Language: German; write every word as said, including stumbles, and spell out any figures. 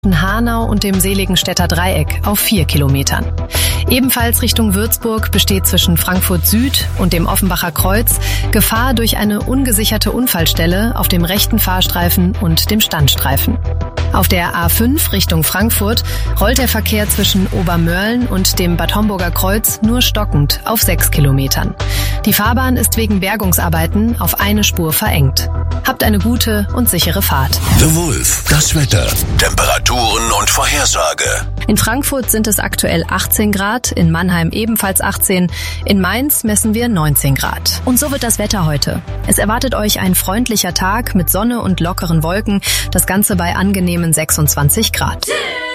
Hanau und dem Seligenstädter Dreieck auf vier Kilometern. Ebenfalls Richtung Würzburg besteht zwischen Frankfurt Süd und dem Offenbacher Kreuz Gefahr durch eine ungesicherte Unfallstelle auf dem rechten Fahrstreifen und dem Standstreifen. Auf der A fünf Richtung Frankfurt rollt der Verkehr zwischen Obermörlen und dem Bad Homburger Kreuz nur stockend auf sechs Kilometern. Die Fahrbahn ist wegen Bergungsarbeiten auf eine Spur verengt. Habt eine gute und sichere Fahrt. The Wolf, das Wetter, Temperaturen und Vorhersage. In Frankfurt sind es aktuell achtzehn Grad, in Mannheim ebenfalls achtzehn, in Mainz messen wir neunzehn Grad. Und so wird das Wetter heute. Es erwartet euch ein freundlicher Tag mit Sonne und lockeren Wolken, das Ganze bei angenehmen sechsundzwanzig Grad.